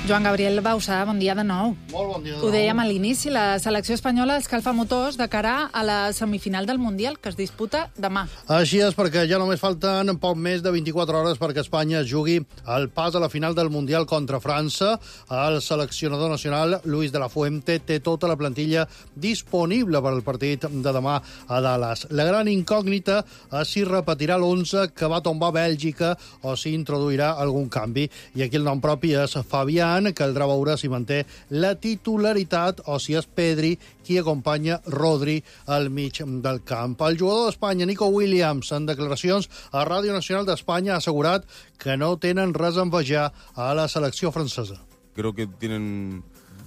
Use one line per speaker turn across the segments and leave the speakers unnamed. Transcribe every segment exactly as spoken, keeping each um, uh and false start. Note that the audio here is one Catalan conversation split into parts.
Joan Gabriel Bauzà, bon dia de nou.
Molt bon dia de
Ho
nou.
dèiem a l'inici, la selecció espanyola escalfa motors de cara a la semifinal del Mundial, que es disputa demà.
Així és, perquè ja només falten poc més de vint-i-quatre hores perquè Espanya jugui el pas a la final del Mundial contra França. El seleccionador nacional, Luis de la Fuente, té tota la plantilla disponible per al partit de demà a Dallas. La gran incògnita és si repetirà l'onze que va tombar Bèlgica o si introduirà algun canvi. I aquí el nom propi és Fabián. Caldrà veure si manté la titularitat o si és Pedri qui acompanya Rodri al mig del camp. El jugador d'Espanya, Nico Williams, en declaracions a Ràdio Nacional d'Espanya, ha assegurat que no tenen res a envejar a la selecció francesa.
Creo que tienen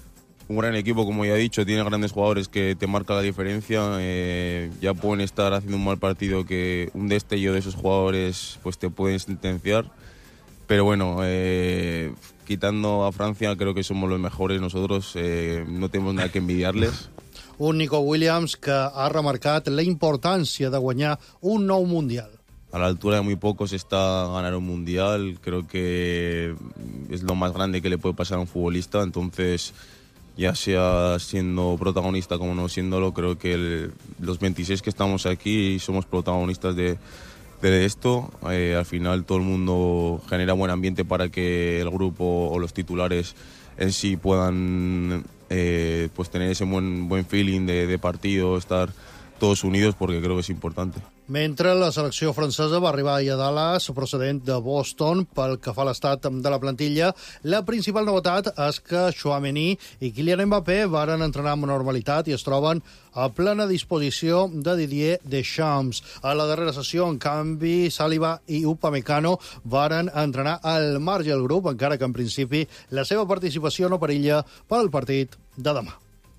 un gran equipo, como ya he dicho, tiene grandes jugadores que te marcan la diferencia. Eh, ya pueden estar haciendo un mal partido que un destello de esos jugadores pues te pueden sentenciar. Pero bueno, eh, quitando a Francia, creo que somos los mejores. Nosotros eh, no tenemos nada que envidiarles.
Un Nico Williams que ha remarcat la importància de guanyar un nou Mundial.
A la altura de muy pocos está ganar un Mundial. Creo que es lo más grande que le puede pasar a un futbolista. Entonces, ya sea siendo protagonista como no siéndolo, creo que el, los veintiséis que estamos aquí somos protagonistas de... de esto. Eh, al final todo el mundo genera buen ambiente para que el grupo o los titulares en sí puedan eh, pues tener ese buen, buen feeling de, de partido, estar todos unidos, porque creo que es importante.
Mentre la selecció francesa va arribar ahir a Dallas, procedent de Boston, pel que fa a l'estat de la plantilla, la principal novetat és que Tchouaméni i Kylian Mbappé varen entrenar amb normalitat i es troben a plena disposició de Didier Deschamps. A la darrera sessió, en canvi, Saliba i Upamecano varen entrenar al marge del grup, encara que en principi la seva participació no perilla per al partit de demà.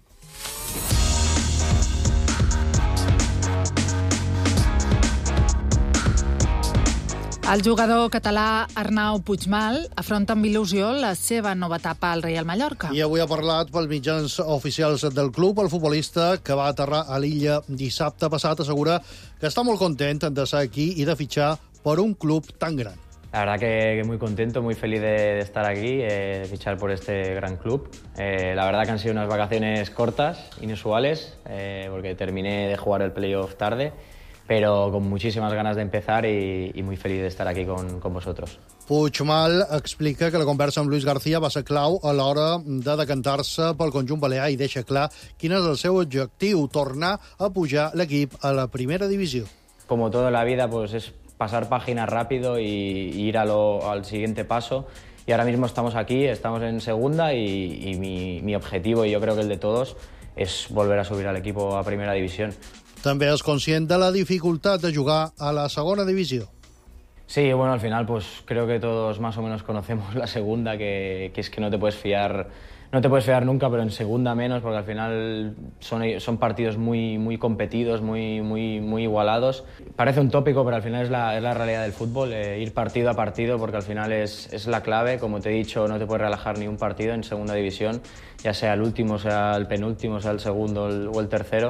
El jugador català Arnau Puigmal afronta amb il·lusió la seva nova etapa al Real Mallorca.
I avui ha parlat pels mitjans oficials del club. El futbolista, que va aterrar a l'illa dissabte passat, assegura que està molt content de ser aquí i de fitxar per un club tan gran.
La verdad que, que muy contento, muy feliz de, de estar aquí, eh, de fichar por este gran club. Eh, la verdad que han sido unas vacaciones cortas, inusuales, eh, porque terminé de jugar el playoff tarde, pero con muchísimas ganas de empezar y, y muy feliz de estar aquí con, con vosotros.
Puigmal explica que la conversa amb Luis García va ser clau a l'hora de decantar-se pel conjunt balear i deixa clar quin és el seu objectiu, tornar a pujar l'equip a la primera divisió.
Como todo en la vida, pues es pasar página rápido y, y ir a lo, al siguiente paso. Y ahora mismo estamos aquí, estamos en segunda y, y mi, mi objetivo, y yo creo que el de todos, es volver a subir al equipo a primera división.
També és conscient de la dificultat de jugar a la segona divisió.
Sí, bueno, al final pues creo que todos más o menos conocemos la segunda, que, que es que no te puedes fiar, no te puedes fiar nunca, pero en segunda menos, porque al final son, son partidos muy, muy competidos, muy, muy, muy igualados. Parece un tópico, pero al final es la, es la realidad del fútbol, eh, ir partido a partido, porque al final es, es la clave. Como te he dicho, no te puedes relajar ni un partido en segunda división, ya sea el último, sea el penúltimo, sea el segundo el, o el tercero.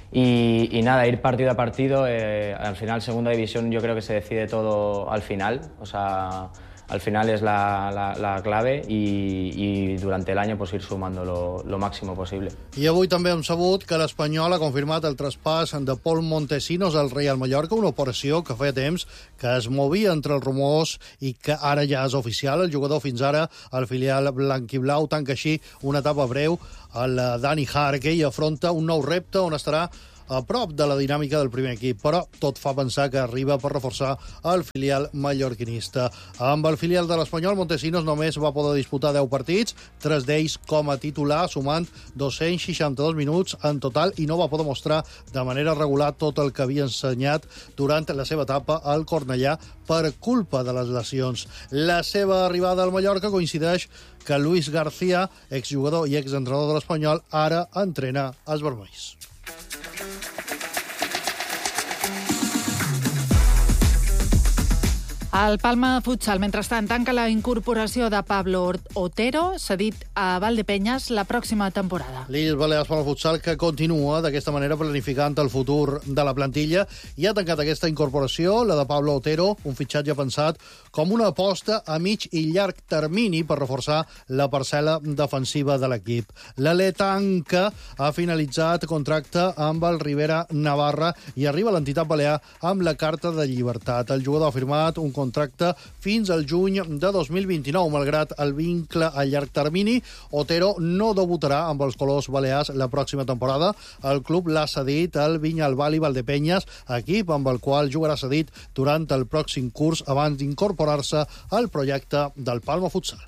Y, y nada, ir partido a partido, eh, al final segunda división yo creo que se decide todo al final, o sea, al final es la, la, la clave y, y durante el año pues ir sumando lo, lo máximo posible.
I avui també hem sabut que l'Espanyol ha confirmat el traspàs de Pol Montesinos al Real Mallorca, una operació que feia temps que es movia entre els rumors i que ara ja és oficial. El jugador fins ara al filial blanquiblau tanca així una etapa breu al Dani Jarque i afronta un nou repte on estarà a prop de la dinàmica del primer equip, però tot fa pensar que arriba per reforçar el filial mallorquinista. Amb el filial de l'Espanyol, Montesinos només va poder disputar deu partits, tres d'ells com a titular, sumant dos-cents seixanta-dos minuts en total, i no va poder mostrar de manera regular tot el que havia ensenyat durant la seva etapa al Cornellà per culpa de les lesions. La seva arribada al Mallorca coincideix que Luis García, exjugador i exentrenador de l'Espanyol, ara entrena els vermells.
El Palma Futsal, mentrestant, tanca la incorporació de Pablo Otero, cedit a Valdepeñas la pròxima temporada.
L'Illes Balears Palma Futsal, que continua d'aquesta manera planificant el futur de la plantilla, i ha tancat aquesta incorporació, la de Pablo Otero, un fitxatge pensat com una aposta a mig i llarg termini per reforçar la parcel·la defensiva de l'equip. L'Aletanca ha finalitzat contracte amb el Rivera Navarra i arriba a l'entitat balear amb la carta de llibertat. El jugador ha firmat un contracte fins al juny de dos mil vint-i-nou. Malgrat el vincle a llarg termini, Otero no debutarà amb els colors balears la pròxima temporada. El club l'ha cedit al Vinyalbal i Valdepenyes, equip amb el qual jugarà cedit durant el pròxim curs abans d'incorporar-se al projecte del Palma Futsal.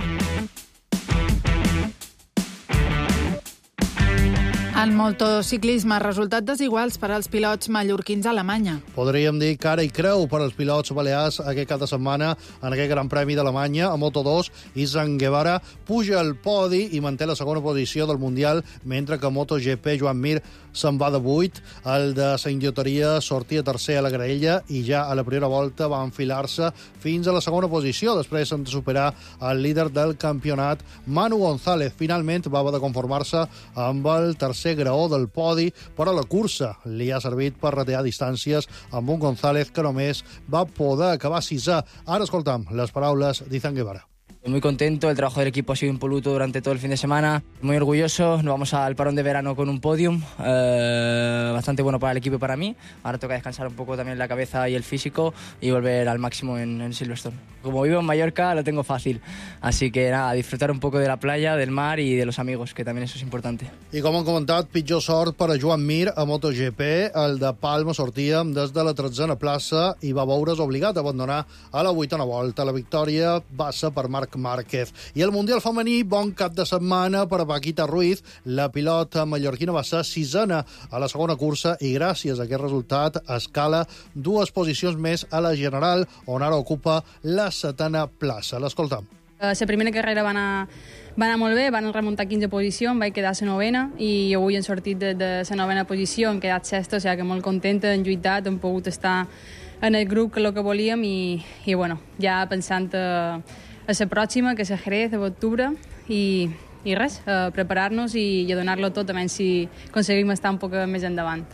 En motociclisme, resultats desiguals per als pilots mallorquins a Alemanya.
Podríem dir cara i creu per als pilots balears aquest cap de setmana en aquest Gran Premi d'Alemanya. A Moto dos, Izan Guevara puja al podi i manté la segona posició del Mundial, mentre que a MotoGP Joan Mir se'n va de vuit. El de Saint Lloteria sortia tercer a la graella i ja a la primera volta va enfilar-se fins a la segona posició. Després de superar el líder del campionat, Manu González. Finalment va haver de conformar-se amb el tercer graó del podi, però la cursa li ha servit per retear distàncies amb un González que només va poder acabar sisè. Ara escoltam les paraules d'Izan Guevara.
Muy contento, el trabajo del equipo ha sido impoluto durante todo el fin de semana, muy orgulloso, nos vamos al parón de verano con un podium, eh, bastante bueno para el equipo y para mí. Ahora toca descansar un poco también la cabeza y el físico y volver al máximo en, en Silverstone. Como vivo en Mallorca lo tengo fácil, así que nada, disfrutar un poco de la playa, del mar y de los amigos, que también eso es importante.
I com han comentat, pitjor sort per a Joan Mir a MotoGP. El de Palma sortia des de la tretzena plaça i va veure's obligat a abandonar a la vuitena volta. La victòria va ser per Marc Márquez. I el Mundial femení, bon cap de setmana per a Paquita Ruiz. La pilota mallorquina va ser sisena a la segona cursa i gràcies a aquest resultat escala dues posicions més a la general, on ara ocupa la setena plaça. L'escoltam.
La primera carrera va anar, va anar molt bé, van remuntar quinze posicions, vaig quedar a la novena i avui hem sortit de, de la novena posició, hem quedat sexta, o sigui que molt contenta, hem lluitat, hem pogut estar en el grup que el que volíem i, i bueno, ja pensant a, a la pròxima, que és a Jerez, a l'octubre, i, i res, a preparar-nos i, i a donar-lo tot, a menys si aconseguim estar un poc més endavant.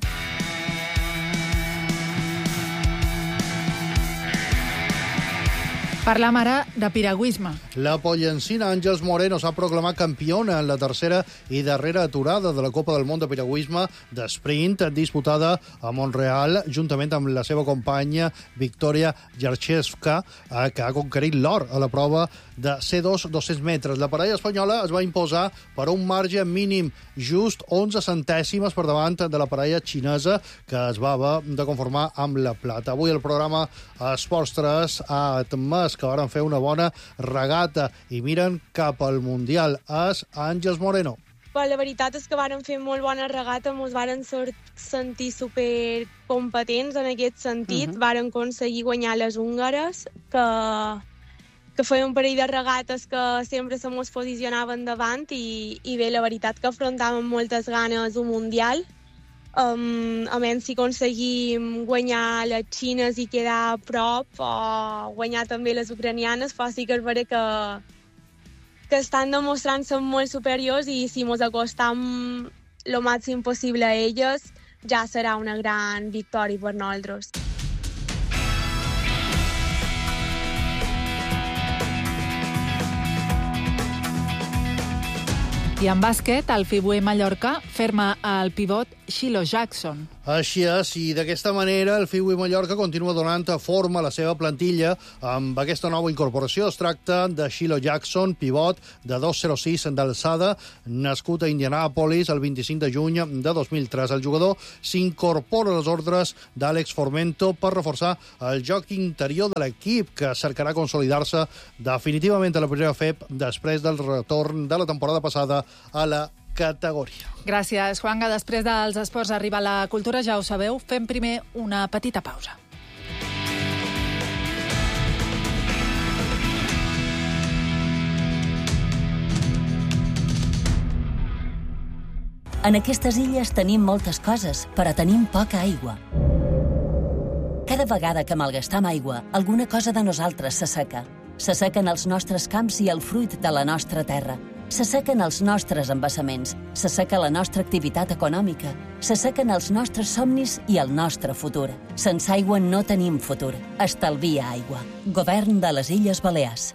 Parlam ara de piragüisme.
La pollencina Àngels Moreno s'ha proclamat campiona en la tercera i darrera aturada de la Copa del Món de Piragüisme d'Sprint disputada a Montreal, juntament amb la seva companya Victoria Jarchevska, que ha conquerit l'or a la prova de C dos dos-cents metres. La parella espanyola es va imposar per un marge mínim just onze centèsimes per davant de la parella xinesa, que es va haver de conformar amb la plata. Avui el programa Esports tres ha admès que van fer una bona regata i miren cap al Mundial. És Àngels Moreno.
Però la veritat és que varen fer molt bona regata, ens varen sentir super competents en aquest sentit. Uh -huh. Varen aconseguir guanyar les húngares, que, que feien un parell de regates que sempre se mos posicionaven davant i, i bé, la veritat que afrontàvem moltes ganes un Mundial. Um, a menys si aconseguim guanyar les xines i quedar a prop o guanyar també les ucranianes, però sí que és vera que, que estan demostrant-se molt superiors i si mos acostam el màxim possible a elles ja serà una gran victòria per nosaltres.
I en bàsquet, el Fibue Mallorca ferma el pivot Shiloh Jackson.
Així és, i d'aquesta manera el Fibue Mallorca continua donant forma a la seva plantilla amb aquesta nova incorporació. Es tracta de Shiloh Jackson, pivot de dos coma zero sis d'alçada, nascut a Indianàpolis el vint-i-cinc de juny de dos mil tres. El jugador s'incorpora a les ordres d'Àlex Formento per reforçar el joc interior de l'equip, que cercarà consolidar-se definitivament a la primera F E P després del retorn de la temporada passada a la categoria.
Gràcies, Juanga. Després dels esports arriba la cultura, ja ho sabeu. Fem primer una petita pausa.
En aquestes illes tenim moltes coses, però tenim poca aigua. Cada Cada vegada que malgastam aigua, alguna cosa de nosaltres s'asseca. S'assequen els nostres camps i el fruit de la nostra terra. S'assequen els nostres embassaments, s'asseca la nostra activitat econòmica, s'assequen els nostres somnis i el nostre futur. Sense aigua no tenim futur. Estalvia aigua. Govern de les Illes Balears.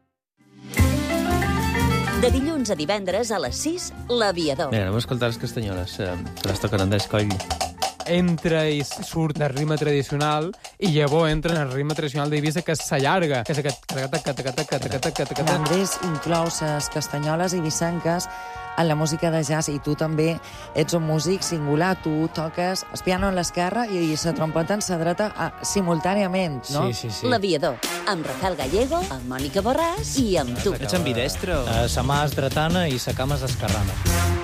De dilluns a divendres a les sis, L'Aviador.
Mira, anem a escoltar les castanyoles. Eh, però es toquen Andrés Coll.
Entra i surt del ritme tradicional i llavors entra en el ritme tradicional d'Eivissa, que s'allarga, que és aquest...
Andrés inclou les castanyoles eivissenques en la música de jazz, i tu també ets un músic singular. Tu toques el piano en l'esquerra i la trompeta en la dreta simultàniament, no?
Sí, sí, sí.
L'Aviador, amb Rafael Gallego, amb Mònica Borràs i amb tu.
Ets ambidestro.
Sa mà és dretana i sa cama és esquerrana.